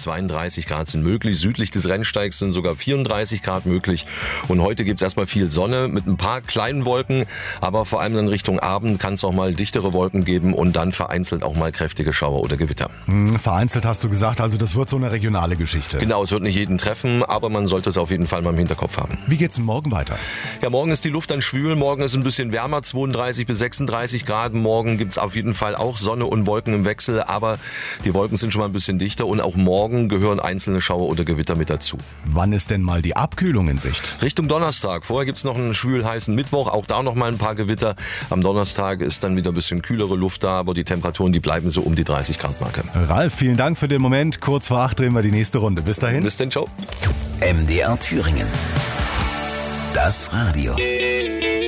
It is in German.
32 Grad sind möglich. Südlich des Rennsteigs sind sogar 34 Grad möglich. Und heute gibt es erstmal viel Sonne mit ein paar kleinen Wolken, aber vor allem in Richtung Abend kann es auch mal dichtere Wolken geben und dann vereinzelt auch mal kräftige Schauer oder Gewitter. Vereinzelt hast du gesagt, also das wird so eine regionale Geschichte. Genau, es wird nicht jeden treffen, aber man sollte es auf jeden Fall mal im Hinterkopf haben. Wie geht's denn morgen weiter? Ja, morgen ist die Luft dann schwül, morgen ist ein bisschen wärmer, 32 bis 36 Grad. Morgen gibt's auf jeden Fall auch Sonne und Wolken im Wechsel, aber die Wolken sind schon mal ein bisschen dichter und auch morgen gehören einzelne Schauer oder Gewitter mit dazu. Wann ist denn mal die Abkühlung in Sicht? Richtung Donnerstag. Vorher gibt's noch einen schwül heißen Mittwoch, auch da noch mal ein paar Gewitter. Am Donnerstag ist dann wieder ein bisschen kühlere Luft da, aber die Temperaturen, die bleiben so um die 30 Grad Marke. Ralf, vielen Dank für den Moment. Kurz vor 8 drehen wir die nächste Runde. Bis dahin. Bis dann, ciao. MDR Thüringen. Das Radio.